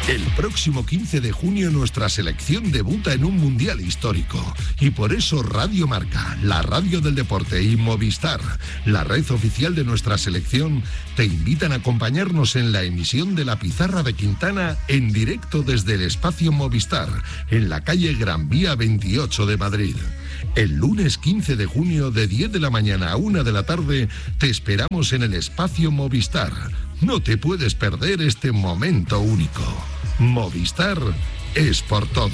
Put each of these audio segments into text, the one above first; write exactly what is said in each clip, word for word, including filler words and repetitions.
El próximo quince de junio nuestra selección debuta en un mundial histórico y por eso Radio Marca, la radio del deporte y Movistar, la red oficial de nuestra selección, te invitan a acompañarnos en la emisión de La Pizarra de Quintana en directo desde el espacio Movistar, en la calle Gran Vía veintiocho de Madrid. El lunes quince de junio de diez de la mañana a una de la tarde te esperamos en el espacio Movistar. No te puedes perder este momento único. Movistar es por todos.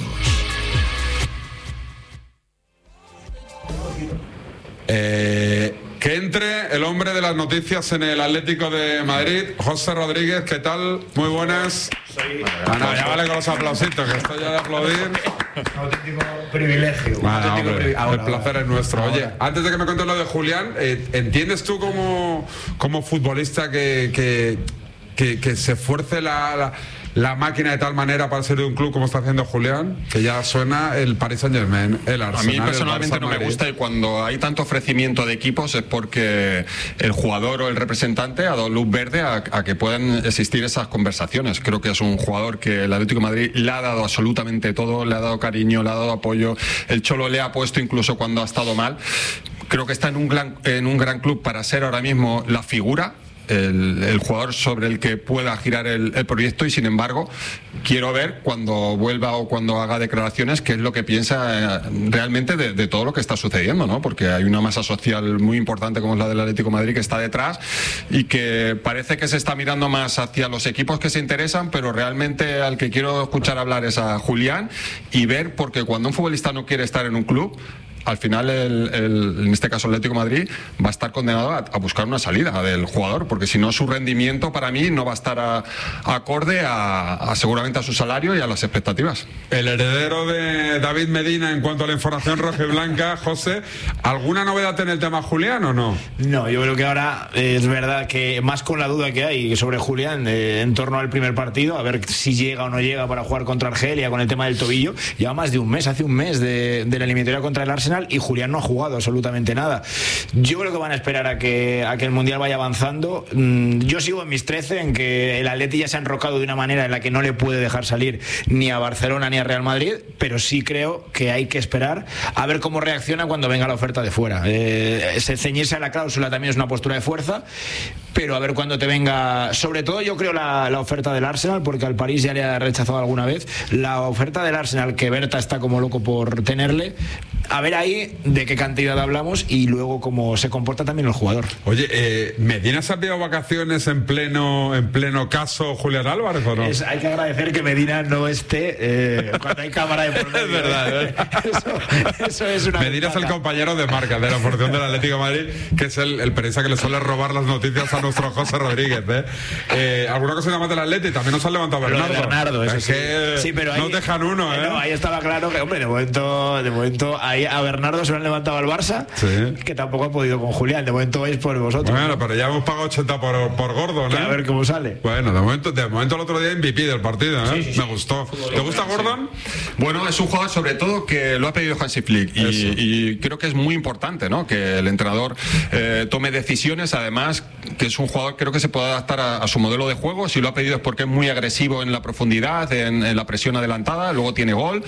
Eh, que entre el hombre de las noticias en el Atlético de Madrid, José Rodríguez. ¿Qué tal? Muy buenas. Soy... Ah, no, ya vale con los aplausitos, que estoy ya de aplaudir. Auténtico privilegio. Bueno, auténtico hombre, privilegio. Ahora, el placer ahora. es nuestro. Ahora. Oye, antes de que me cuentes lo de Julián, eh, ¿entiendes tú como, como futbolista que, que, que, que se esfuerce la, la, la máquina de tal manera para ser de un club como está haciendo Julián? Que ya suena el Paris Saint-Germain, el Arsenal. A mí personalmente el Barça, no me Madrid. gusta, y cuando hay tanto ofrecimiento de equipos es porque el jugador o el representante ha dado luz verde a, a que puedan existir esas conversaciones. Creo que es un jugador que el Atlético de Madrid le ha dado absolutamente todo, le ha dado cariño, le ha dado apoyo. El Cholo le ha puesto incluso cuando ha estado mal. Creo que está en un gran, en un gran club para ser ahora mismo la figura. El, el jugador sobre el que pueda girar el, el proyecto, y sin embargo quiero ver cuando vuelva o cuando haga declaraciones qué es lo que piensa eh, realmente de, de todo lo que está sucediendo, ¿no? Porque hay una masa social muy importante como es la del Atlético de Madrid que está detrás y que parece que se está mirando más hacia los equipos que se interesan, pero realmente al que quiero escuchar hablar es a Julián y ver, porque cuando un futbolista no quiere estar en un club, al final, el, el, en este caso el Atlético de Madrid, va a estar condenado a, a buscar una salida del jugador, porque si no, su rendimiento para mí no va a estar a, a acorde a, a seguramente a su salario y a las expectativas. El heredero de David Medina en cuanto a la información rojiblanca, José, ¿alguna novedad en el tema Julián o no? No, yo creo que ahora eh, es verdad que más con la duda que hay sobre Julián eh, en torno al primer partido, a ver si llega o no llega para jugar contra Argelia con el tema del tobillo. Lleva más de un mes, hace un mes de, de la eliminatoria contra el Arsenal, y Julián no ha jugado absolutamente nada. Yo creo que van a esperar a que, a que el Mundial vaya avanzando. Yo sigo en mis trece en que el Atleti ya se ha enrocado de una manera en la que no le puede dejar salir ni a Barcelona ni a Real Madrid, pero sí creo que hay que esperar a ver cómo reacciona cuando venga la oferta de fuera. Eh, ceñirse a la cláusula también es una postura de fuerza, pero a ver cuando te venga, sobre todo yo creo la, la oferta del Arsenal, porque al París ya le ha rechazado alguna vez, la oferta del Arsenal, que Berta está como loco por tenerle, a ver ahí de qué cantidad hablamos y luego cómo se comporta también el jugador. Oye, eh, ¿Medina se ha pillado vacaciones en pleno en pleno caso Julián Álvarez o no? Es, hay que agradecer que Medina no esté eh, cuando hay cámara de por medio. Es verdad, ¿eh? eso, eso es una Medina ventaja. es el compañero de marca de la porción del Atlético de Madrid, que es el, el periodista que le suele robar las noticias a nuestro José Rodríguez, ¿eh? Eh, ¿Alguna cosa más del Atlético? También nos ha levantado Lo de Bernardo. Bernardo, eso es sí. que Sí, pero ahí, no dejan uno, ¿eh? No, ahí estaba claro que, hombre, de momento, de momento ahí a Bernardo se lo han levantado al Barça, Sí. que tampoco ha podido con Julián. De momento vais por vosotros. Bueno, ¿no? pero ya hemos pagado ochenta por, por Gordon, Que ¿eh? a ver cómo sale. Bueno, de momento, de momento el otro día M V P del partido, ¿eh? Sí, sí, sí. Me gustó. ¿Te gusta Gordon? Bueno, es un jugador sobre todo que lo ha pedido Hansi Flick y, y creo que es muy importante, ¿no? Que el entrenador eh, tome decisiones, además que es un jugador creo que se puede adaptar a, a su modelo de juego. Si lo ha pedido es porque es muy agresivo en la profundidad, en, en la presión adelantada, luego tiene gol,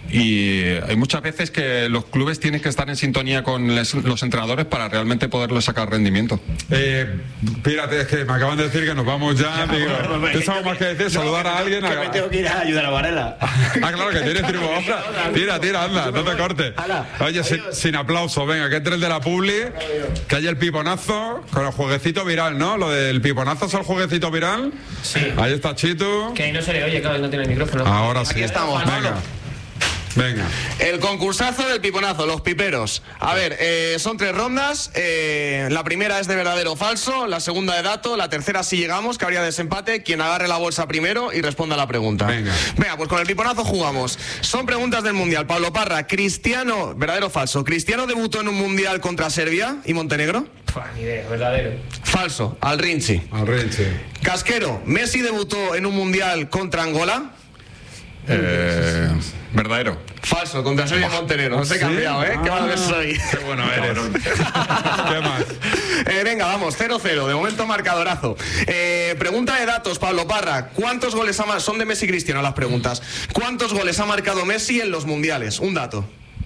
y hay muchas veces que los clubes tienen que estar en sintonía con les, los entrenadores para realmente poderles sacar rendimiento. Eh, Pírate, es que me acaban de decir que nos vamos ya. Ya, digo, bueno, bueno, ¿tienes algo que- más que decir? no, ¿Saludar que a me- alguien? Que me tengo que ir a ayudar a Varela. Ah, claro que tienes tribu. Tira, tira, anda, no te cortes. Hala, Oye, sin, sin aplauso, venga, que entre el de la publi, que haya el piponazo con el jueguecito viral, ¿no? Lo del piponazo es el jueguecito viral. Sí. Ahí está Chito. Que ahí no se le oye, claro, no tiene el micrófono. Ahora sí. Aquí estamos, Venga. Pablo. Venga. El concursazo del piponazo, los piperos. A ver, eh, son tres rondas. Eh, la primera es de verdadero o falso, la segunda de dato, la tercera si llegamos, que habría desempate, quien agarre la bolsa primero y responda a la pregunta. Venga. Venga, pues con el piponazo jugamos. Son preguntas del Mundial. Pablo Parra, Cristiano, verdadero o falso, ¿Cristiano debutó en un Mundial contra Serbia y Montenegro? Pua, ni idea, verdadero. Falso, al Rinchi. Al Renche. Casquero, ¿Messi debutó en un Mundial contra Angola? Eh, verdadero. Falso. Falso, contra Serbia y Montenegro. Os he cambiado, ¿eh? Ah, Qué malo que soy. Qué bueno eres. ¿Qué más? Eh, venga, vamos, cero cero. De momento marcadorazo. Eh, pregunta de datos, Pablo Parra. ¿Cuántos goles ha marcado? Son de Messi y Cristiano las preguntas. ¿Cuántos goles ha marcado Messi en los mundiales? Un dato.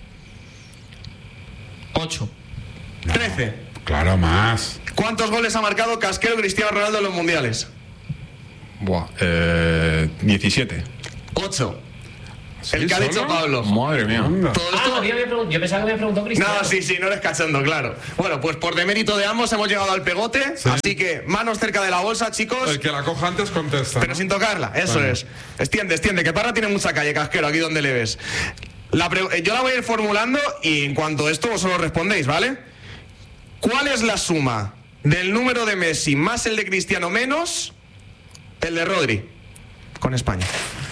ocho. trece. Claro, más. ¿Cuántos goles ha marcado Casquero Cristiano Ronaldo en los mundiales? Buah, eh, diecisiete. ocho. ¿Sí, El que ha solo? dicho Pablo. Madre mía. Anda. Todo Ah, esto... a mí me había preguntado- yo pensaba que me había preguntado Cristiano. No, sí, sí, no eres cachondo, claro. Bueno, pues por demérito de ambos hemos llegado al pegote. Sí. Así que manos cerca de la bolsa, chicos. El que la coja antes contesta. Pero ¿no? sin tocarla, eso Vale. es. Extiende, extiende, que Parra tiene mucha calle, Casquero, aquí donde le ves. La pre- eh, yo la voy a ir formulando y en cuanto a esto vosotros respondéis, ¿vale? ¿Cuál es la suma del número de Messi más el de Cristiano menos el de Rodri con España?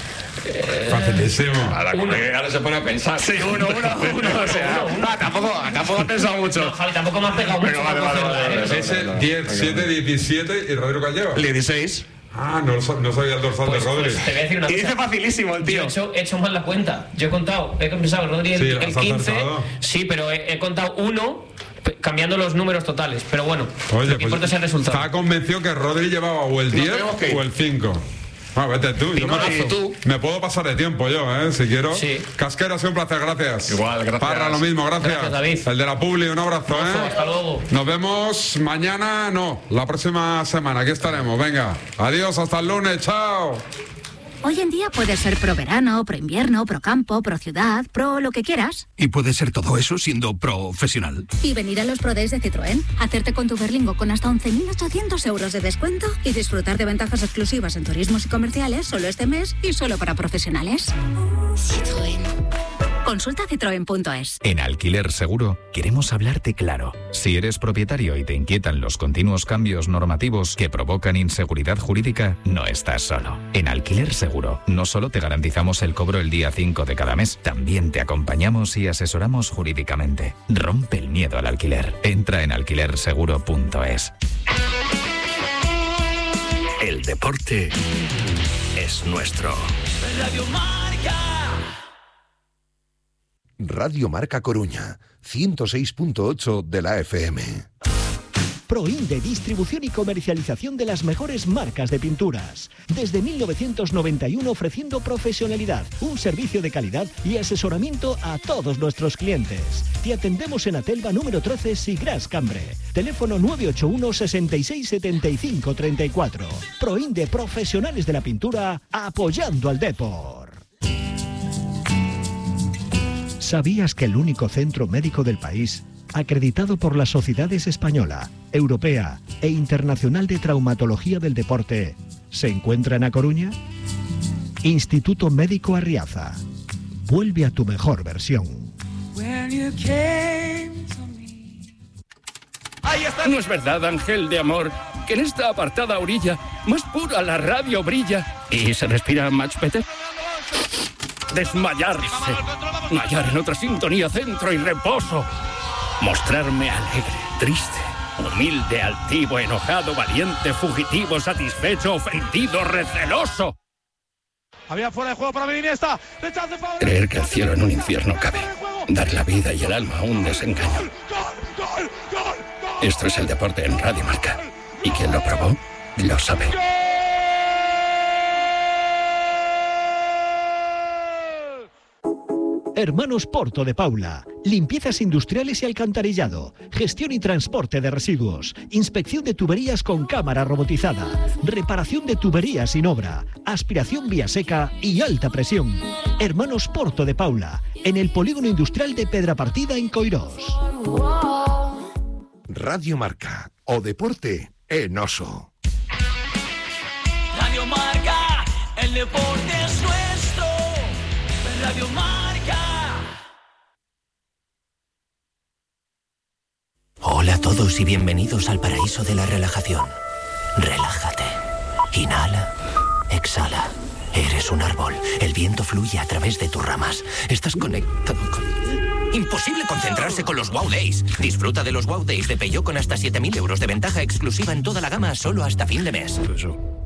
Facilísimo. Ahora, ahora se pone a pensar. Sí, uno, uno, uno, o sea, ah, tampoco, tampoco he pensado mucho. No, Javi, tampoco me has pegado mucho. Venga, vale, para vale, cogerla, vale, ¿eh? vale. Ese diez, siete, diecisiete y Rodrigo que lleva. dieciséis. Ah, no, sa- no sabía el dorsal Pues, de Rodri. pues te voy a decir una Y dice cosa. facilísimo el Yo tío. he hecho, he hecho mal la cuenta. Yo he contado, he pensado Rodri el, Sí, el has quince. acertado. Sí, pero he, he contado uno p- cambiando los números totales. Pero bueno, Oye, lo que pues importa es el resultado. estaba convencido que Rodri llevaba o el Nos diez tenemos que ir. o el cinco. Ah, vete tú. Yo Pinozo, me, tú. me puedo pasar de tiempo yo, ¿eh? Si quiero. Sí. Casquero, ha sido un placer, gracias. Igual, gracias. Parra, lo mismo, gracias. Gracias, David. El de la Publi, un abrazo, Ojo, ¿eh? hasta luego. Nos vemos mañana, no, la próxima semana. Aquí estaremos, venga. Adiós, hasta el lunes, chao. Hoy en día puedes ser pro verano, pro invierno, pro campo, pro ciudad, pro lo que quieras. Y puede ser todo eso siendo profesional. Y venir a los Pro Days de Citroën, hacerte con tu Berlingo con hasta once mil ochocientos euros de descuento y disfrutar de ventajas exclusivas en turismos y comerciales solo este mes y solo para profesionales. Citroën. Consulta citroen punto es. En Alquiler Seguro queremos hablarte claro. Si eres propietario y te inquietan los continuos cambios normativos que provocan inseguridad jurídica, no estás solo. En Alquiler Seguro no solo te garantizamos el cobro el día cinco de cada mes, también te acompañamos y asesoramos jurídicamente. Rompe el miedo al alquiler. Entra en alquiler seguro punto es. El deporte es nuestro. Radio Marca. Radio Marca Coruña, ciento seis punto ocho de la F M. Proinde, distribución y comercialización de las mejores marcas de pinturas. Desde mil novecientos noventa y uno ofreciendo profesionalidad, un servicio de calidad y asesoramiento a todos nuestros clientes. Te atendemos en Atelva número trece, Sigras Cambre. Teléfono nueve ocho uno, sesenta y seis, setenta y cinco, treinta y cuatro. Proinde, profesionales de la pintura, apoyando al deporte. ¿Sabías que el único centro médico del país, acreditado por las sociedades española, europea e internacional de traumatología del deporte, se encuentra en A Coruña? Instituto Médico Arriaza. Vuelve a tu mejor versión. ¿No es verdad, ángel de amor, que en esta apartada orilla más pura la radio brilla y se respira much better? Desmayarse, hallar en otra sintonía centro y reposo, mostrarme alegre, triste, humilde, altivo, enojado, valiente, fugitivo, satisfecho, ofendido, receloso. Había fuera de juego para Iniesta. Creer que el cielo en un infierno cabe, dar la vida y el alma a un desengaño. Esto es el deporte en Radio Marca, y quien lo probó, lo sabe. Hermanos Porto de Paula. Limpiezas industriales y alcantarillado. Gestión y transporte de residuos. Inspección de tuberías con cámara robotizada. Reparación de tuberías sin obra. Aspiración vía seca y alta presión. Hermanos Porto de Paula. En el polígono industrial de Pedrapartida en Coirós. Radio Marca. O deporte en oso. Radio Marca. El deporte es nuestro. Radio Marca. Hola a todos y bienvenidos al paraíso de la relajación. Relájate. Inhala. Exhala. Eres un árbol. El viento fluye a través de tus ramas. Estás conectado con... Imposible concentrarse con los Wow Days. Disfruta de los Wow Days de Peugeot con hasta siete mil euros de ventaja exclusiva en toda la gama solo hasta fin de mes.